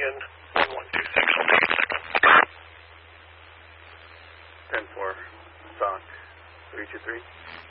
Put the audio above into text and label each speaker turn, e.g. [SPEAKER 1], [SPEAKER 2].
[SPEAKER 1] in 1126, I'll take a second.
[SPEAKER 2] 10-4, stock, 323.